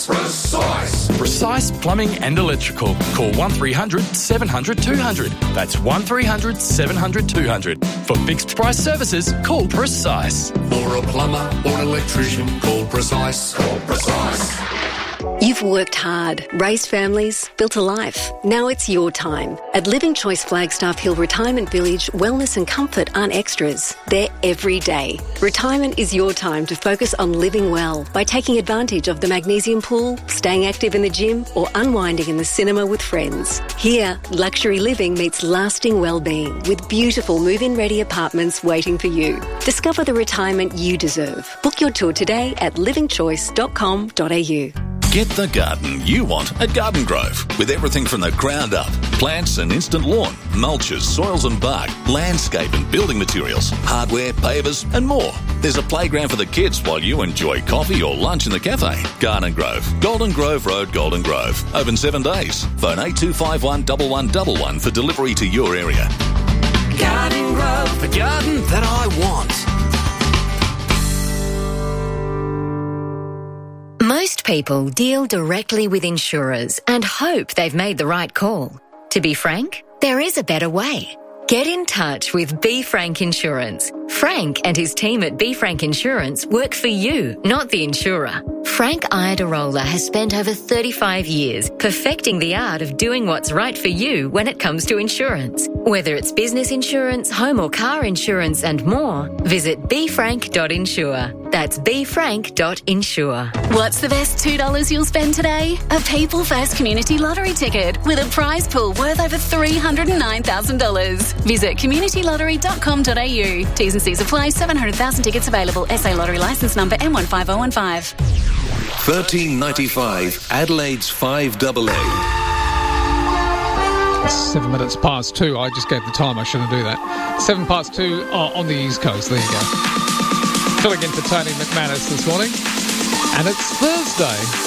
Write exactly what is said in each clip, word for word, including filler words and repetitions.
Precise. Precise Plumbing and Electrical. Call one three hundred seven hundred two hundred. That's one three hundred seven hundred two hundred. For fixed price services, call Precise. For a plumber or an electrician, call Precise. Call Precise. You've worked hard, raised families, built a life. Now it's your time. At Living Choice Flagstaff Hill Retirement Village, wellness and comfort aren't extras. They're every day. Retirement is your time to focus on living well by taking advantage of the magnesium pool, staying active in the gym, or unwinding in the cinema with friends. Here, luxury living meets lasting well-being with beautiful move-in ready apartments waiting for you. Discover the retirement you deserve. Book your tour today at living choice dot com dot a u. Get the garden you want at Garden Grove with everything from the ground up. Plants and instant lawn, mulches, soils and bark, landscape and building materials, hardware, pavers and more. There's a playground for the kids while you enjoy coffee or lunch in the cafe. Garden Grove, Golden Grove Road, Golden Grove. Open seven days. Phone eight two five one one one one one for delivery to your area. Garden Grove, the garden that I want. Most people deal directly with insurers and hope they've made the right call. To be frank, there is a better way. Get in touch with B. Frank Insurance. Frank and his team at B. Frank Insurance work for you, not the insurer. Frank Iadarola has spent over thirty-five years perfecting the art of doing what's right for you when it comes to insurance. Whether it's business insurance, home or car insurance and more, visit b frank dot insure. That's b frank dot insure. What's the best two dollars you'll spend today? A People First Community Lottery ticket with a prize pool worth over three hundred nine thousand dollars. Visit community lottery dot com dot a u. T's and C's apply. seven hundred thousand tickets available. S A Lottery licence number M one five oh one five. thirteen ninety-five, Adelaide's five double A. Seven minutes past two. I just gave the time. I shouldn't do that. Seven past two oh, on the East Coast. There you go. Filling in for Tony McManus this morning. And it's Thursday.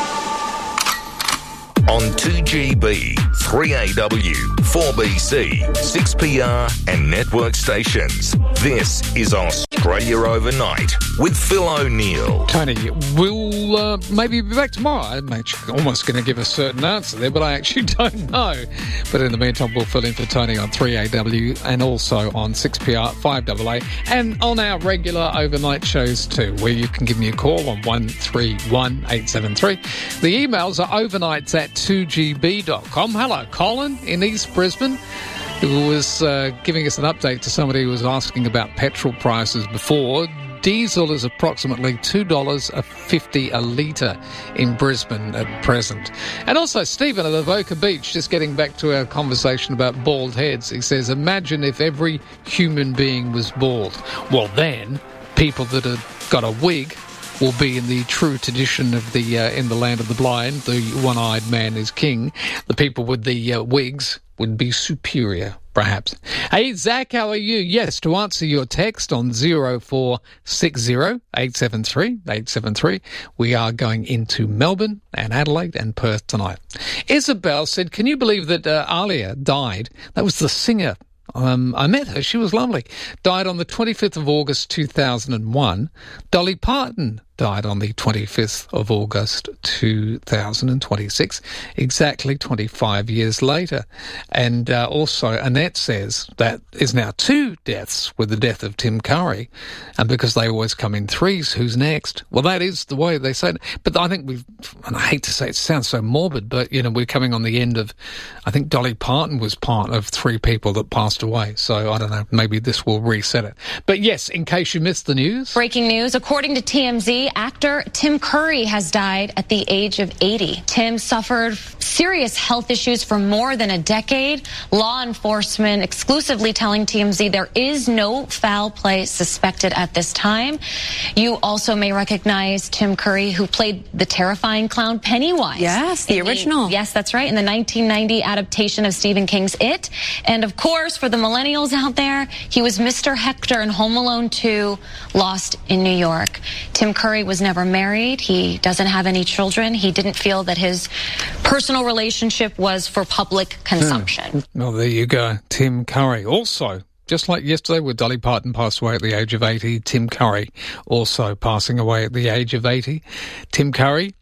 On two G B, three A W, four B C, six P R and network stations. This is Australia Overnight with Phil O'Neill. Tony, we'll uh, maybe be back tomorrow. I'm actually almost going to give a certain answer there, but I actually don't know. But in the meantime, we'll fill in for Tony on three A W and also on six P R, five A A, and on our regular overnight shows too, where you can give me a call on one three one eight seven three. The emails are overnights at two G B dot com. Hello, Colin in East Brisbane, who was uh, giving us an update to somebody who was asking about petrol prices before. Diesel is approximately two dollars fifty a litre in Brisbane at present. And also Stephen at Avoca Beach, just getting back to our conversation about bald heads. He says, imagine if every human being was bald. Well, then people that have got a wig will be in the true tradition of the uh, in the land of the blind, the one-eyed man is king. The people with the uh, wigs would be superior, perhaps. Hey, Zach, how are you? Yes, to answer your text on zero four six zero eight seven three eight seven three, we are going into Melbourne and Adelaide and Perth tonight. Isabel said, can you believe that uh, Alia died? That was the singer. Um, I met her. She was lovely. Died on the twenty-fifth of August two thousand one. Dolly Parton died on the twenty-fifth of August two thousand twenty-six, exactly twenty-five years later. And uh, also Annette says that is now two deaths with the death of Tim Curry, and because they always come in threes, who's next? Well, that is the way they say it. But I think we've, and I hate to say it, it sounds so morbid, but, you know, we're coming on the end of, I think Dolly Parton was part of three people that passed away. So I don't know, maybe this will reset it. But yes, in case you missed the news. Breaking news, according to T M Z, actor Tim Curry has died at the age of eighty. Tim suffered serious health issues for more than a decade. Law enforcement exclusively telling T M Z there is no foul play suspected at this time. You also may recognize Tim Curry, who played the terrifying clown Pennywise. Yes, the original. The, yes, that's right, in the nineteen ninety adaptation of Stephen King's It. And of course, for the millennials out there, he was Mister Hector in Home Alone two, Lost in New York. Tim Curry was never married. He doesn't have any children. He didn't feel that his personal relationship was for public consumption. Hmm. Well, there you go. Tim Curry. Also, just like yesterday where Dolly Parton passed away at the age of eighty, Tim Curry also passing away at the age of eighty. Tim Curry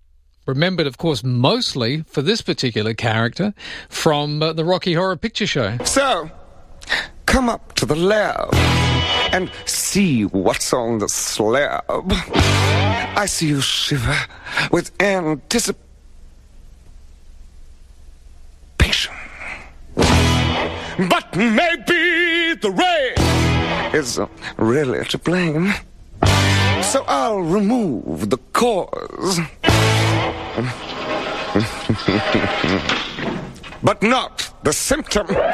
remembered, of course, mostly for this particular character from uh, the Rocky Horror Picture Show. So, come up to the lab and see what's on the slab. I see you shiver with anticipation. But maybe the rain is really to blame. So I'll remove the cause. But not the symptom. There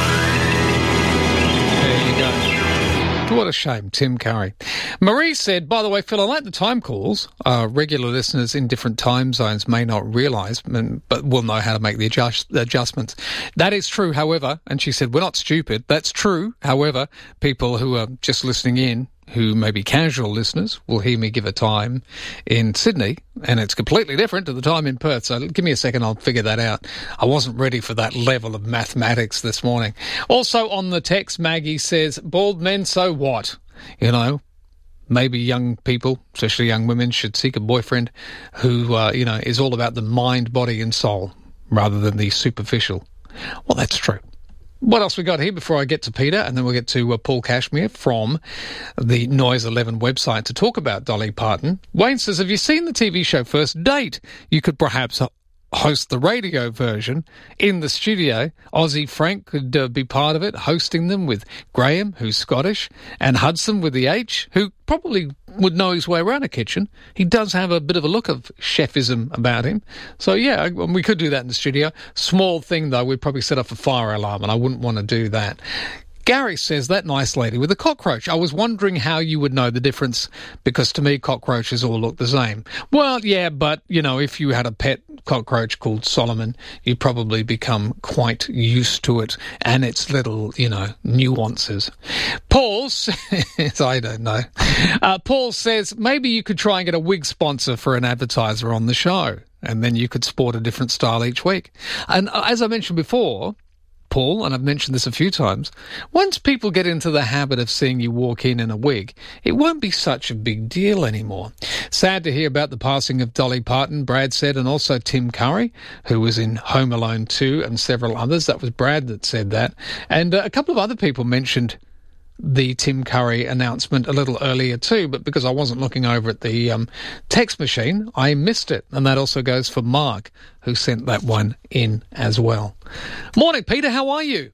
you go. What a shame, Tim Curry. Marie said, by the way, Phil, I like the time calls. Uh, regular listeners in different time zones may not realise, but will know how to make the adjust, adjustments. That is true, however, and she said, we're not stupid. That's true. However, people who are just listening in, who may be casual listeners, will hear me give a time in Sydney, and it's completely different to the time in Perth. So give me a second, I'll figure that out. I wasn't ready for that level of mathematics this morning. Also on the text, Maggie says, bald men, so what? You know, maybe young people, especially young women, should seek a boyfriend who, uh, you know, is all about the mind, body and soul rather than the superficial. Well, that's true. What else we got here before I get to Peter, and then we'll get to uh, Paul Cashmere from the Noise eleven website to talk about Dolly Parton. Wayne says, have you seen the T V show First Date? You could perhaps host the radio version in the studio. Aussie Frank could uh, be part of it, hosting them with Graham, who's Scottish, and Hudson with the H, who probably would know his way around a kitchen. He does have a bit of a look of chefism about him. So, yeah, we could do that in the studio. Small thing, though, we'd probably set off a fire alarm, and I wouldn't want to do that. Gary says, that nice lady with a cockroach. I was wondering how you would know the difference, because to me, cockroaches all look the same. Well, yeah, but, you know, if you had a pet cockroach called Solomon, you'd probably become quite used to it and its little, you know, nuances. Paul says, I don't know. Uh, Paul says, maybe you could try and get a wig sponsor for an advertiser on the show, and then you could sport a different style each week. And as I mentioned before, Paul, and I've mentioned this a few times, once people get into the habit of seeing you walk in in a wig, it won't be such a big deal anymore. Sad to hear about the passing of Dolly Parton, Brad said, and also Tim Curry, who was in Home Alone two, and several others. That was Brad that said that. And uh, a couple of other people mentioned the Tim Curry announcement a little earlier too, but because I wasn't looking over at the um, text machine, I missed it. And that also goes for Mark, who sent that one in as well. Morning, Peter. How are you?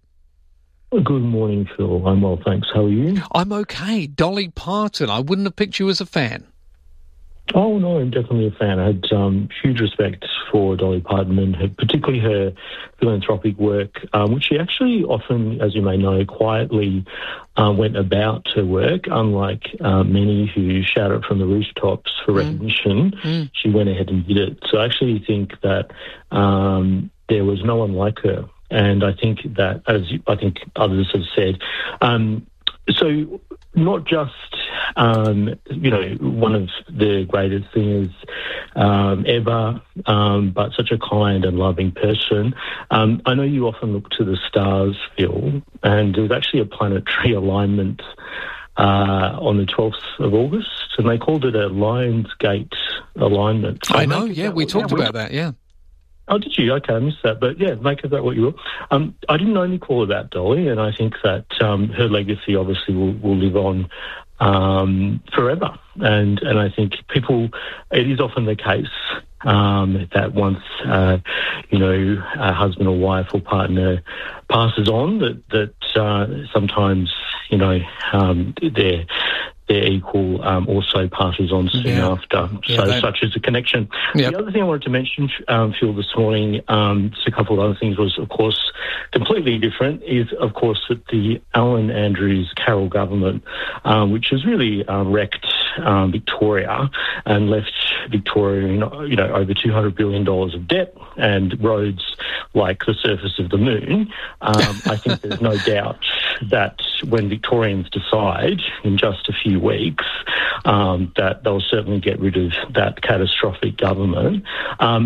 Good morning, Phil. I'm well, thanks. How are you? I'm okay. Dolly Parton. I wouldn't have picked you as a fan. Oh, no, I'm definitely a fan. I had um, huge respect for Dolly Parton and her, particularly her philanthropic work, um, which she actually often, as you may know, quietly uh, went about her work. Unlike uh, many who shout it from the rooftops for mm. recognition, mm. she went ahead and did it. So I actually think that um, there was no one like her. And I think that, as I think others have said, um, so not just, um, you know, one of the greatest singers um, ever, um, but such a kind and loving person. Um, I know you often look to the stars, Phil, and there was actually a planetary alignment uh, on the twelfth of August, and they called it a Lionsgate alignment. So I know, yeah, we talked yeah, about we, that, yeah. Oh, did you? Okay, I missed that. But, yeah, make of that what you will. Um, I didn't only call about Dolly, and I think that um, her legacy obviously will, will live on um, forever. And and I think people, it is often the case um, that once, uh, you know, a husband or wife or partner passes on, that, that uh, sometimes, you know, um, they're... their equal um, also passes on soon yeah. after. Yeah, so that... such is a connection. Yep. The other thing I wanted to mention, um, Phil, this morning, um, just a couple of other things was, of course, completely different, is, of course, that the Alan Andrews Carroll government, um, which has really uh, wrecked um, Victoria and left Victoria in, you know, over two hundred billion dollars of debt and roads like the surface of the moon. Um, I think there's no doubt that when Victorians decide in just a few weeks um, that they'll certainly get rid of that catastrophic government. Um,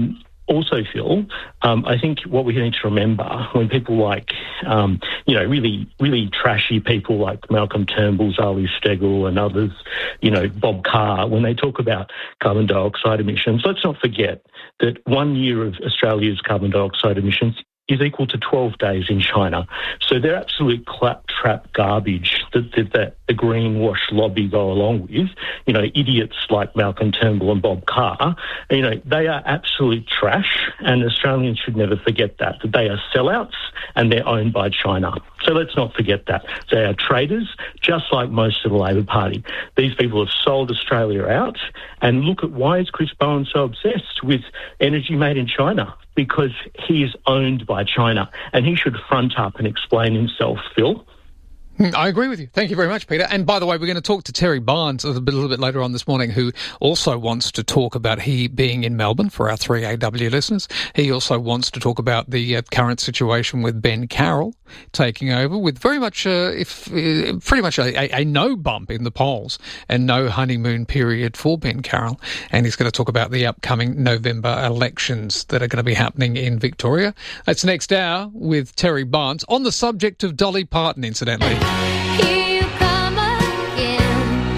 also, Phil, um, I think what we need to remember when people like, um, you know, really, really trashy people like Malcolm Turnbull, Zali Steggall and others, you know, Bob Carr, when they talk about carbon dioxide emissions, let's not forget that one year of Australia's carbon dioxide emissions is equal to twelve days in China. So they're absolute claptrap garbage that, that, that the greenwash lobby go along with. You know, idiots like Malcolm Turnbull and Bob Carr, you know, they are absolute trash, and Australians should never forget that, that they are sellouts and they're owned by China. So let's not forget that. They are traitors, just like most of the Labor Party. These people have sold Australia out, and look at why is Chris Bowen so obsessed with energy made in China? Because he is owned by China, and he should front up and explain himself, Phil. I agree with you. Thank you very much, Peter. And by the way, we're going to talk to Terry Barnes a little bit, a little bit later on this morning, who also wants to talk about he being in Melbourne for our three A W listeners. He also wants to talk about the uh, current situation with Ben Carroll taking over with very much, uh, if uh, pretty much a, a, a no bump in the polls and no honeymoon period for Ben Carroll. And he's going to talk about the upcoming November elections that are going to be happening in Victoria. That's next hour with Terry Barnes on the subject of Dolly Parton, incidentally. Here you come again,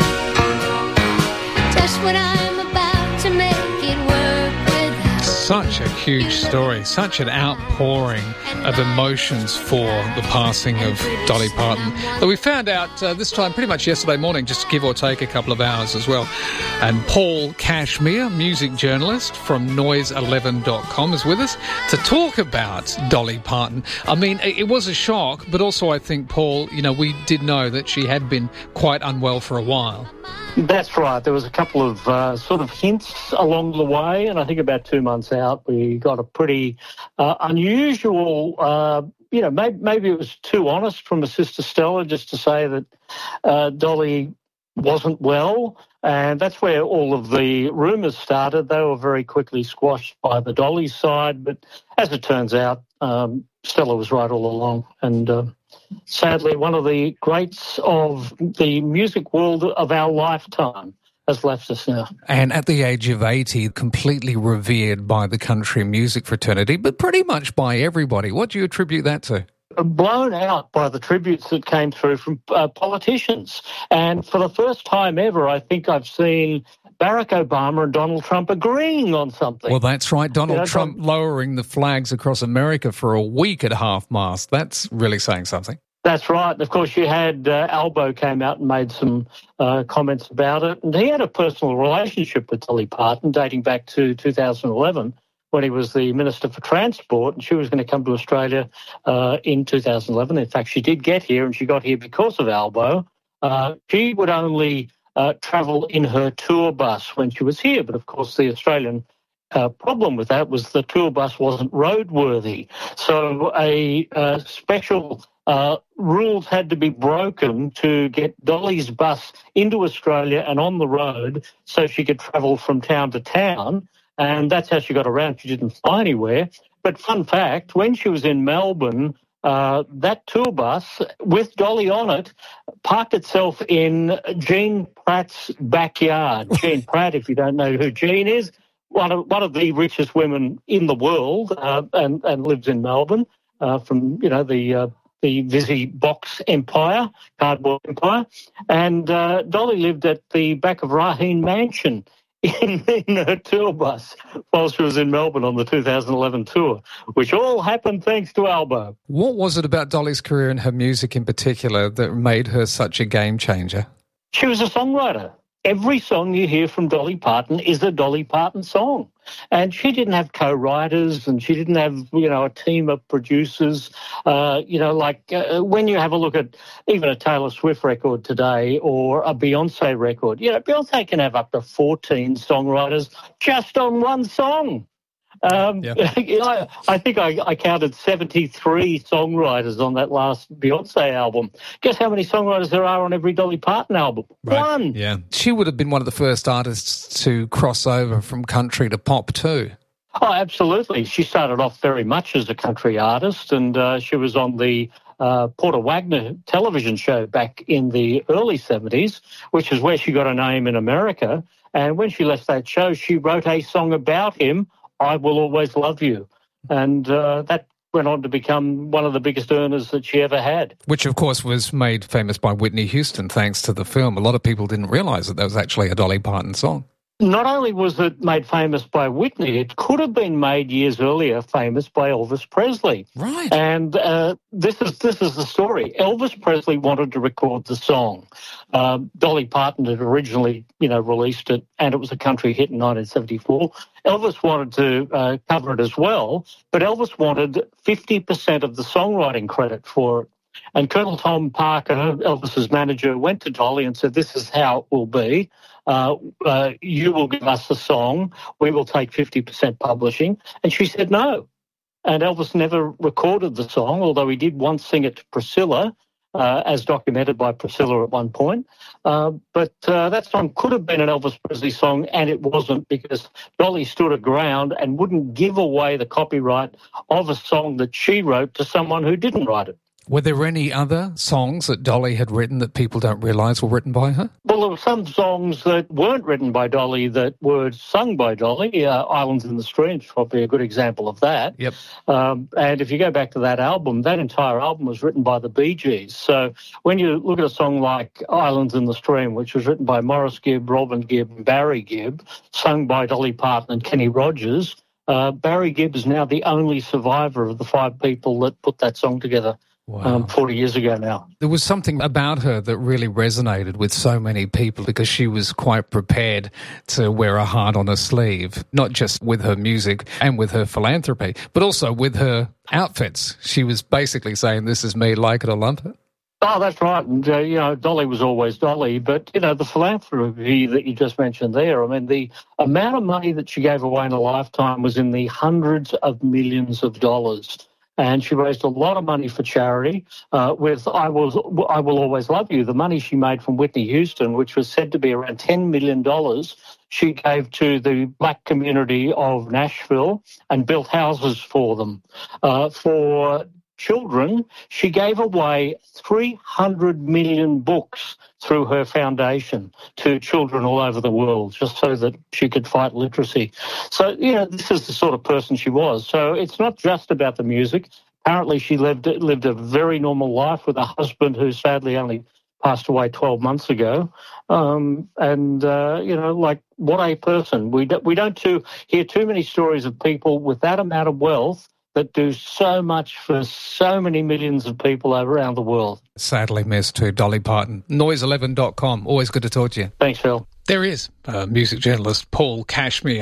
just when I'm about to make it work without. Such a huge story, such an outpouring of emotions for the passing of Dolly Parton that we found out uh, this time pretty much yesterday morning, just give or take a couple of hours as well. And Paul Cashmere, music journalist from noise eleven dot com, is with us to talk about Dolly Parton. I mean, it was a shock, but also I think, Paul, you know, we did know that she had been quite unwell for a while. That's right. There was a couple of uh, sort of hints along the way, and I think about two months out we got a pretty uh, unusual, uh, you know, maybe, maybe it was too honest from her sister Stella just to say that uh, Dolly wasn't well, and that's where all of the rumours started. They were very quickly squashed by the Dolly side, but as it turns out, um, Stella was right all along, and uh, sadly, one of the greats of the music world of our lifetime has left us now. And at the age of eighty, completely revered by the country music fraternity, but pretty much by everybody. What do you attribute that to? Blown out by the tributes that came through from uh, politicians. And for the first time ever, I think I've seen Barack Obama and Donald Trump agreeing on something. Well, that's right. Donald you know, Trump Don- lowering the flags across America for a week at half-mast. That's really saying something. That's right. And of course, you had uh, Albo came out and made some uh, comments about it. And he had a personal relationship with Dolly Parton dating back to two thousand eleven when he was the Minister for Transport. And she was going to come to Australia uh, in two thousand eleven. In fact, she did get here, and she got here because of Albo. Uh, she would only uh, travel in her tour bus when she was here. But of course, the Australian Uh, problem with that was the tour bus wasn't roadworthy. So a uh, special uh, rules had to be broken to get Dolly's bus into Australia and on the road so she could travel from town to town. And that's how she got around. She didn't fly anywhere. But fun fact, when she was in Melbourne, uh, that tour bus with Dolly on it parked itself in Jean Pratt's backyard. Jean Pratt, if you don't know who Jean is, One of one of the richest women in the world, uh, and and lives in Melbourne, uh, from you know the uh, the Visi Box Empire, cardboard empire, and uh, Dolly lived at the back of Raheen Mansion in, in her tour bus while she was in Melbourne on the two thousand eleven tour, which all happened thanks to Albo. What was it about Dolly's career and her music in particular that made her such a game changer? She was a songwriter. Every song you hear from Dolly Parton is a Dolly Parton song. And she didn't have co-writers, and she didn't have, you know, a team of producers. Uh, you know, like uh, when you have a look at even a Taylor Swift record today or a Beyonce record, you know, Beyonce can have up to fourteen songwriters just on one song. Um, yeah. I, I think I, I counted seventy-three songwriters on that last Beyonce album. Guess how many songwriters there are on every Dolly Parton album? Right. One. Yeah. She would have been one of the first artists to cross over from country to pop too. Oh, absolutely. She started off very much as a country artist, and uh, she was on the uh, Porter Wagner television show back in the early seventies, which is where she got her name in America. And when she left that show, she wrote a song about him I Will Always Love You. And uh, that went on to become one of the biggest earners that she ever had. Which, of course, was made famous by Whitney Houston thanks to the film. A lot of people didn't realise that that was actually a Dolly Parton song. Not only was it made famous by Whitney, it could have been made years earlier famous by Elvis Presley. Right. And uh, this is this is the story. Elvis Presley wanted to record the song. Um, Dolly Parton had originally, you know, released it, and it was a country hit in nineteen seventy-four. Elvis wanted to uh, cover it as well, but Elvis wanted fifty percent of the songwriting credit for it. And Colonel Tom Parker, Elvis's manager, went to Dolly and said, this is how it will be. Uh, uh, you will give us the song. We will take fifty percent publishing. And she said no. And Elvis never recorded the song, although he did once sing it to Priscilla, uh, as documented by Priscilla at one point. Uh, but uh, that song could have been an Elvis Presley song, and it wasn't, because Dolly stood her ground and wouldn't give away the copyright of a song that she wrote to someone who didn't write it. Were there any other songs that Dolly had written that people don't realise were written by her? Well, there were some songs that weren't written by Dolly that were sung by Dolly. Uh, Islands in the Stream is probably a good example of that. Yep. Um, and if you go back to that album, that entire album was written by the Bee Gees. So when you look at a song like Islands in the Stream, which was written by Morris Gibb, Robin Gibb and Barry Gibb, sung by Dolly Parton and Kenny Rogers, uh, Barry Gibb is now the only survivor of the five people that put that song together. Wow. Um, forty years ago now. There was something about her that really resonated with so many people because she was quite prepared to wear a heart on her sleeve, not just with her music and with her philanthropy, but also with her outfits. She was basically saying, this is me, like it or lump it. Oh, that's right. And, uh, you know, Dolly was always Dolly. But, you know, the philanthropy that you just mentioned there, I mean, the amount of money that she gave away in a lifetime was in the hundreds of millions of dollars. And she raised a lot of money for charity uh, with I Will, I Will Always Love You. The money she made from Whitney Houston, which was said to be around ten million dollars, she gave to the black community of Nashville and built houses for them. Uh, for children, she gave away three hundred million books through her foundation to children all over the world, just so that she could fight literacy. So, you know, this is the sort of person she was. So it's not just about the music. Apparently she lived lived a very normal life with a husband who sadly only passed away twelve months ago. Um, and, uh, you know, like, what a person. We, do, we don't too, hear too many stories of people with that amount of wealth that do so much for so many millions of people around the world. Sadly missed too, Dolly Parton. noise eleven dot com. Always good to talk to you. Thanks, Phil. There he is, uh, music journalist Paul Cashmere.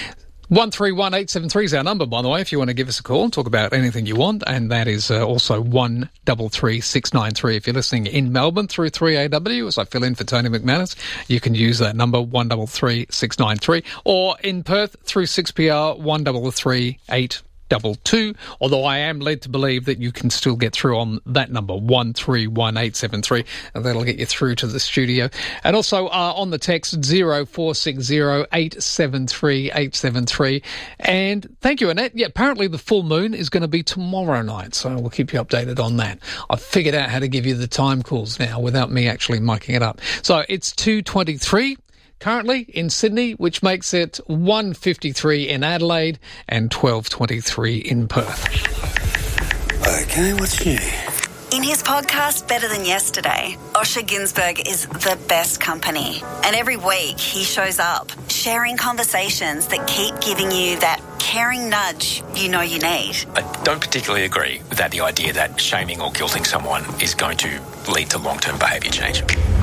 one three one eight seven three is our number, by the way, if you want to give us a call and talk about anything you want. And that is uh, also one three three six nine three. If you're listening in Melbourne through three A W, as I fill in for Tony McManus, you can use that number, one three three six nine three. Or in Perth through six P R, one three three eight double two, although I am led to believe that you can still get through on that number, one three one eight seven three, and that'll get you through to the studio. And also uh, on the text, zero four six zero eight seven three eight seven three. And thank you, Annette. Yeah, apparently the full moon is going to be tomorrow night, so we'll keep you updated on that. I've figured out how to give you the time calls now without me actually miking it up. So it's two twenty-three currently in Sydney, which makes it one fifty-three in Adelaide and twelve twenty-three in Perth. Okay, what's new? In his podcast, Better Than Yesterday, Osher Günsberg is the best company. And every week he shows up, sharing conversations that keep giving you that caring nudge you know you need. I don't particularly agree with that, the idea that shaming or guilting someone is going to lead to long-term behaviour change.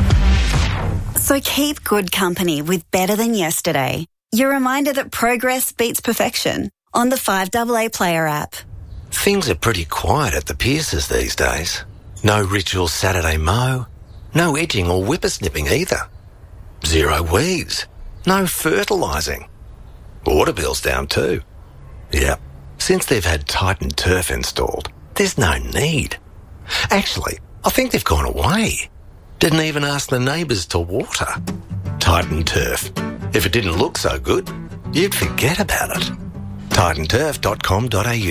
So keep good company with Better Than Yesterday. Your reminder that progress beats perfection on the five A A Player app. Things are pretty quiet at the Pierces these days. No ritual Saturday mow, no edging or whippersnipping either. Zero weeds, no fertilising. Water bill's down too. Yep, since they've had Titan Turf installed, there's no need. Actually, I think they've gone away. Didn't even ask the neighbours to water. Titan Turf. If it didn't look so good, you'd forget about it. titan turf dot com dot a u.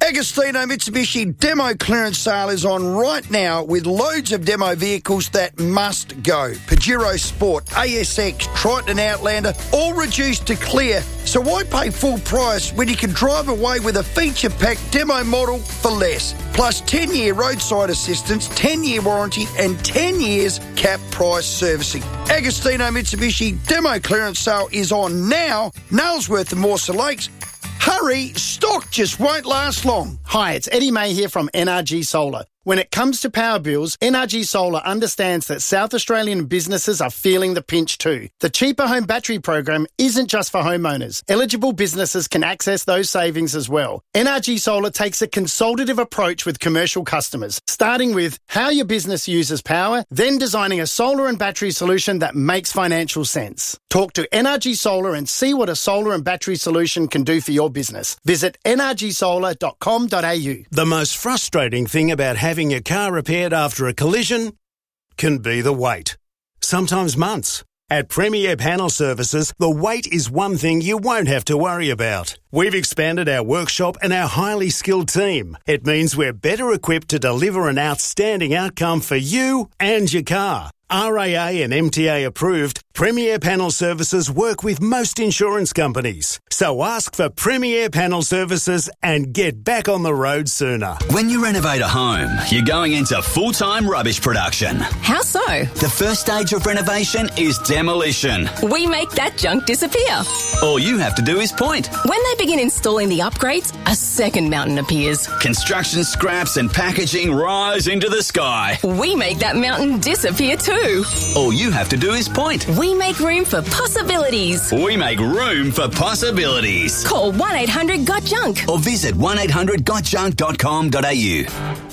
Agostino Mitsubishi demo clearance sale is on right now with loads of demo vehicles that must go. Pajero Sport, A S X, Triton Outlander, all reduced to clear. So why pay full price when you can drive away with a feature-packed demo model for less? Plus ten-year roadside assistance, ten-year warranty and ten years cap price servicing. Agostino Mitsubishi demo clearance sale is on now. Nailsworth and Morsa Lakes. Hurry, stock just won't last long. Hi, it's Eddie May here from N R G Solar. When it comes to power bills, N R G Solar understands that South Australian businesses are feeling the pinch too. The Cheaper Home Battery program isn't just for homeowners. Eligible businesses can access those savings as well. N R G Solar takes a consultative approach with commercial customers, starting with how your business uses power, then designing a solar and battery solution that makes financial sense. Talk to N R G Solar and see what a solar and battery solution can do for your business. Visit n r g solar dot com dot a u. The most frustrating thing about having your car repaired after a collision can be the wait. Sometimes months. At Premier Panel Services, the wait is one thing you won't have to worry about. We've expanded our workshop and our highly skilled team. It means we're better equipped to deliver an outstanding outcome for you and your car. R A A and M T A approved, Premier Panel Services work with most insurance companies. So ask for Premier Panel Services and get back on the road sooner. When you renovate a home, you're going into full-time rubbish production. How so? The first stage of renovation is demolition. We make that junk disappear. All you have to do is point. When they begin installing the upgrades, a second mountain appears. Construction scraps and packaging rise into the sky. We make that mountain disappear too. All you have to do is point. We make room for possibilities. We make room for possibilities. Call one eight hundred got junk or visit one eight hundred got junk dot com dot a u.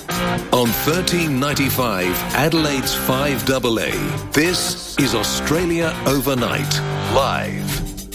On thirteen ninety-five, Adelaide's five A A, this is Australia Overnight, live.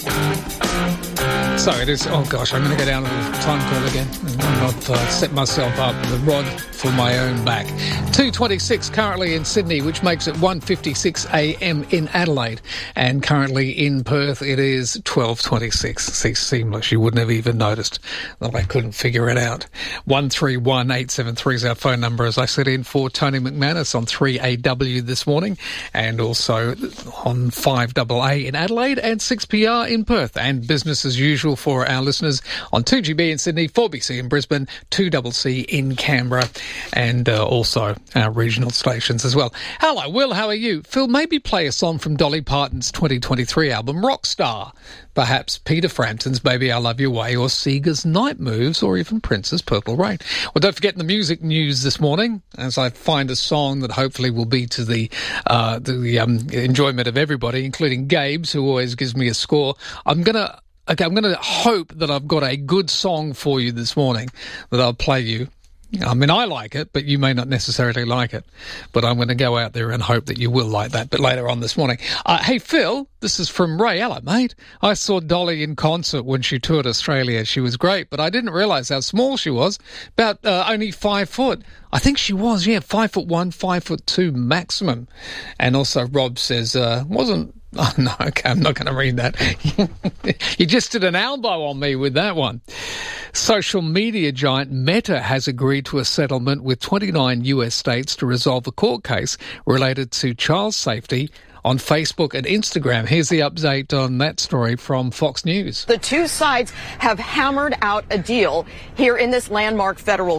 So it is, oh gosh, I'm going to go down to the time call again and not uh, set myself up with a rod for my own back. two twenty-six currently in Sydney, which makes it one fifty-six a m in Adelaide. And currently in Perth, it is twelve twenty-six. See, seamless. You wouldn't have even noticed that I couldn't figure it out. one three one eight seven three is our phone number, as I said, in for Tony McManus on three A W this morning, and also on five A A in Adelaide and six P R in Perth. And business as usual for our listeners on two G B in Sydney, four B C in Brisbane, two C C in Canberra, and uh, also our regional stations as well. Hello, Will, how are you? Phil, maybe play a song from Dolly Parton's twenty twenty-three album, Rockstar. Perhaps Peter Frampton's Baby I Love Your Way, or Seeger's Night Moves, or even Prince's Purple Rain. Well, don't forget the music news this morning, as I find a song that hopefully will be to the uh, the um, enjoyment of everybody, including Gabe's, who always gives me a score. I'm going to Okay, I'm going to hope that I've got a good song for you this morning that I'll play you. I mean, I like it, but you may not necessarily like it. But I'm going to go out there and hope that you will like that. But later on this morning. Uh, hey, Phil, this is from Ray. Hello, mate. I saw Dolly in concert when she toured Australia. She was great, but I didn't realise how small she was. About uh, only five foot. I think she was, yeah, five foot one, five foot two maximum. And also Rob says, uh, wasn't... Oh, no, okay, I'm not going to read that. You just did an elbow on me with that one. Social media giant Meta has agreed to a settlement with twenty-nine U S states to resolve a court case related to child safety on Facebook and Instagram. Here's the update on that story from Fox News. The two sides have hammered out a deal here in this landmark federal